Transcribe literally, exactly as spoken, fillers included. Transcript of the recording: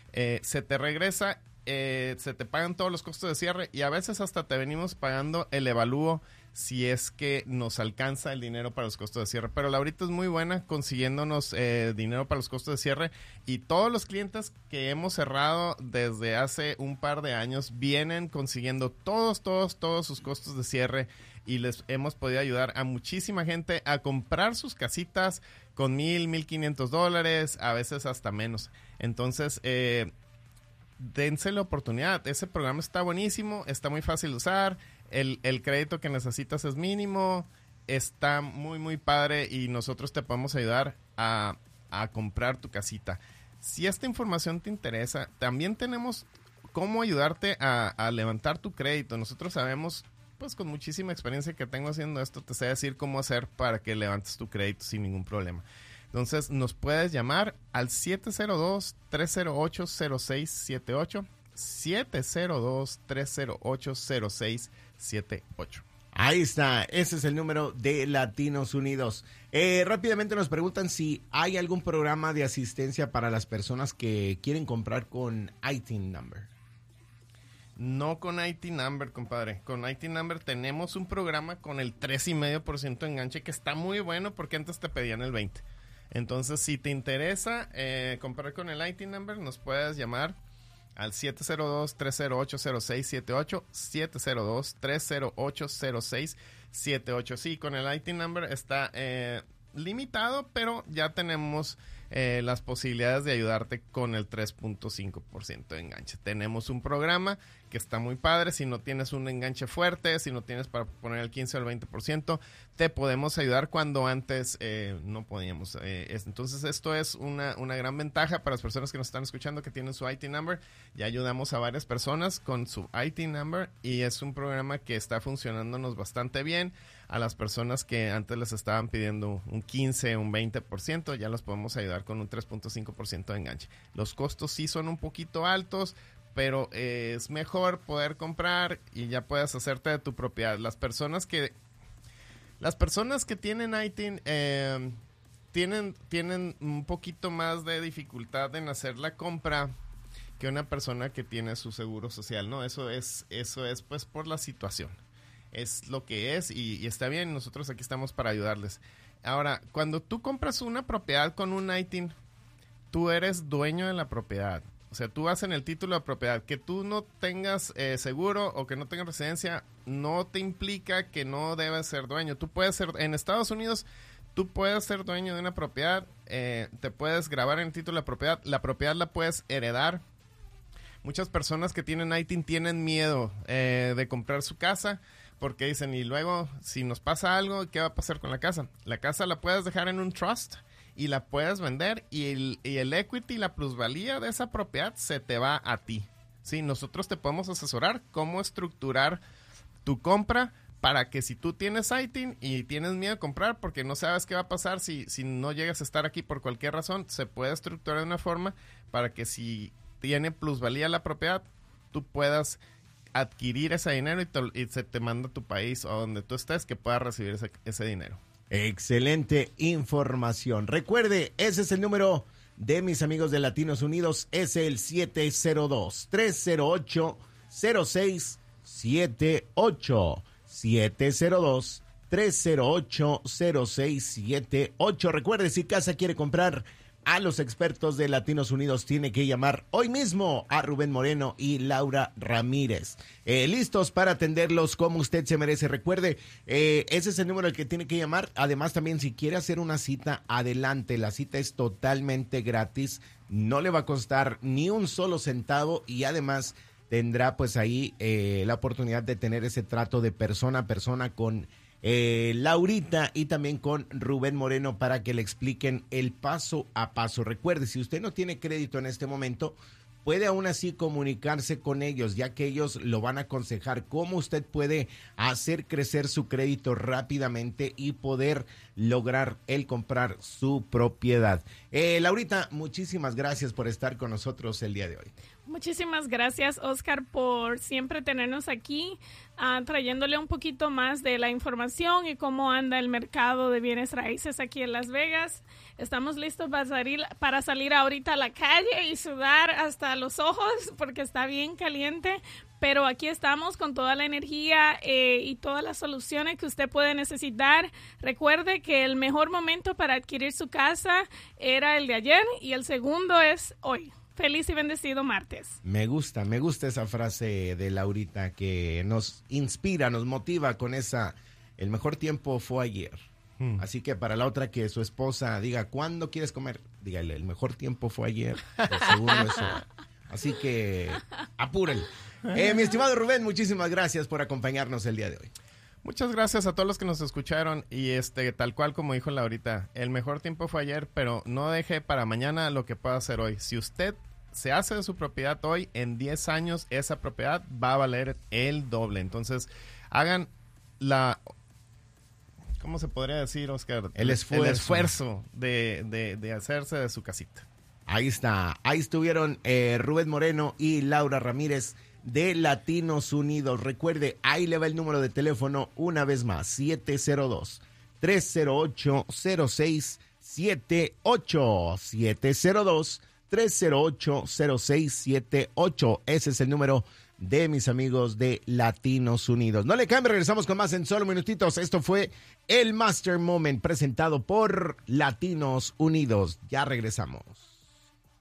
eh, se te regresa, eh, se te pagan todos los costos de cierre y a veces hasta te venimos pagando el evalúo si es que nos alcanza el dinero para los costos de cierre. Pero Laurita es muy buena consiguiéndonos eh, dinero para los costos de cierre y todos los clientes que hemos cerrado desde hace un par de años vienen consiguiendo todos, todos, todos sus costos de cierre y les hemos podido ayudar a muchísima gente a comprar sus casitas con mil, mil quinientos dólares, a veces hasta menos. Entonces, eh, dense la oportunidad. Ese programa está buenísimo, está muy fácil de usar. El, el crédito que necesitas es mínimo, está muy, muy padre y nosotros te podemos ayudar a, a comprar tu casita. Si esta información te interesa, también tenemos cómo ayudarte a, a levantar tu crédito. Nosotros sabemos, pues con muchísima experiencia que tengo haciendo esto, te sé decir cómo hacer para que levantes tu crédito sin ningún problema. Entonces, nos puedes llamar al siete cero dos, tres cero ocho, cero seis siete ocho, siete cero dos, tres cero ocho, cero seis siete ocho. Ahí está, ese es el número de Latinos Unidos. Eh, rápidamente nos preguntan si hay algún programa de asistencia para las personas que quieren comprar con I T I N Number. No con I T I N Number, compadre. Con I T I N Number tenemos un programa con el tres coma cinco por ciento de enganche que está muy bueno porque antes te pedían el veinte por ciento. Entonces, si te interesa eh, comprar con el I T I N Number, nos puedes llamar al siete cero dos, tres cero ocho, cero seis siete ocho, siete cero dos, tres cero ocho, cero seis siete ocho. Sí, con el I T I N Number está eh, limitado, pero ya tenemos eh, las posibilidades de ayudarte con el tres punto cinco por ciento de enganche. Tenemos un programa que está muy padre. Si no tienes un enganche fuerte, si no tienes para poner el quince o el veinte por ciento, te podemos ayudar cuando antes eh, no podíamos. Eh, es, entonces, esto es una, una gran ventaja para las personas que nos están escuchando que tienen su I T I N Number. Ya ayudamos a varias personas con su I T I N Number y es un programa que está funcionándonos bastante bien. A las personas que antes les estaban pidiendo un quince, un veinte por ciento, ya los podemos ayudar con un tres punto cinco por ciento de enganche. Los costos sí son un poquito altos, pero eh, es mejor poder comprar y ya puedes hacerte de tu propiedad. Las personas que las personas que tienen I T I N eh, tienen, tienen un poquito más de dificultad en hacer la compra que una persona que tiene su seguro social, ¿no? Eso es, eso es pues por la situación. Es lo que es y, y está bien, nosotros aquí estamos para ayudarles. Ahora, cuando tú compras una propiedad con un I T I N, tú eres dueño de la propiedad. O sea, tú vas en el título de propiedad. Que tú no tengas eh, seguro o que no tengas residencia no te implica que no debes ser dueño. Tú puedes ser, en Estados Unidos, tú puedes ser dueño de una propiedad, eh, te puedes grabar en el título de propiedad, la propiedad la puedes heredar. Muchas personas que tienen I T I N tienen miedo eh, de comprar su casa porque dicen, y luego, si nos pasa algo, ¿qué va a pasar con la casa? La casa la puedes dejar en un trust y la puedes vender y el, y el equity, la plusvalía de esa propiedad se te va a ti. Sí, nosotros te podemos asesorar cómo estructurar tu compra para que si tú tienes I T I N y tienes miedo de comprar porque no sabes qué va a pasar si, si no llegas a estar aquí por cualquier razón, se puede estructurar de una forma para que si tiene plusvalía la propiedad, tú puedas adquirir ese dinero y, te, y se te manda a tu país o donde tú estés que puedas recibir ese, ese dinero. Excelente información. Recuerde, ese es el número de mis amigos de Latinos Unidos, es el siete cero dos, tres cero ocho, cero seis siete ocho. siete cero dos, tres cero ocho, cero seis siete ocho. Recuerde, si casa quiere comprar, a los expertos de Latinos Unidos tiene que llamar hoy mismo a Rubén Moreno y Laura Ramírez. Eh, listos para atenderlos como usted se merece. Recuerde, eh, ese es el número al que tiene que llamar. Además, también si quiere hacer una cita, adelante. La cita es totalmente gratis. No le va a costar ni un solo centavo y además tendrá pues ahí eh, la oportunidad de tener ese trato de persona a persona con Eh, Laurita y también con Rubén Moreno para que le expliquen el paso a paso. Recuerde, si usted no tiene crédito en este momento, puede aún así comunicarse con ellos, ya que ellos lo van a aconsejar cómo usted puede hacer crecer su crédito rápidamente y poder lograr el comprar su propiedad. Eh, Laurita, muchísimas gracias por estar con nosotros el día de hoy. Muchísimas gracias, Oscar, por siempre tenernos aquí, uh, trayéndole un poquito más de la información y cómo anda el mercado de bienes raíces aquí en Las Vegas. Estamos listos para salir, para salir ahorita a la calle y sudar hasta los ojos porque está bien caliente. Pero aquí estamos con toda la energía eh, y todas las soluciones que usted puede necesitar. Recuerde que el mejor momento para adquirir su casa era el de ayer y el segundo es hoy. Feliz y bendecido martes. Me gusta, me gusta esa frase de Laurita que nos inspira, nos motiva con esa, el mejor tiempo fue ayer. Hmm. Así que para la otra que su esposa diga, ¿cuándo quieres comer? Dígale, el mejor tiempo fue ayer, el segundo es hoy. Así que apúrenle. Eh, mi estimado Rubén, muchísimas gracias por acompañarnos el día de hoy. Muchas gracias a todos los que nos escucharon y este tal cual como dijo Laurita, el mejor tiempo fue ayer, pero no deje para mañana lo que pueda hacer hoy. Si usted se hace de su propiedad hoy, en diez años esa propiedad va a valer el doble. Entonces, hagan la... ¿Cómo se podría decir, Oscar? El esfuerzo. El esfuerzo de, de, de hacerse de su casita. Ahí está. Ahí estuvieron eh, Rubén Moreno y Laura Ramírez de Latinos Unidos. Recuerde, ahí le va el número de teléfono una vez más, siete cero dos, tres cero ocho, cero seis siete ocho, siete cero dos, tres cero ocho, cero seis siete ocho. Ese es el número de mis amigos de Latinos Unidos. No le cambie, regresamos con más en solo minutitos. Esto fue el Master Moment presentado por Latinos Unidos. Ya regresamos.